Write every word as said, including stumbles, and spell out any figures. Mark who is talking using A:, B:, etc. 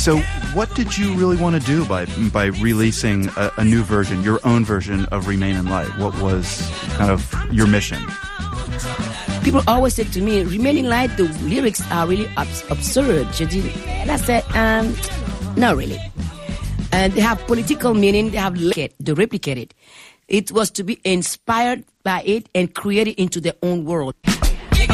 A: So what did you really want to do by by releasing a, a new version, your own version of Remain in Light? What was kind of your mission?
B: People always say to me, Remain in Light, the lyrics are really abs- absurd. And I said, um, not really. And they have political meaning, they have to replicate it. It was to be inspired by it and create it into their own world.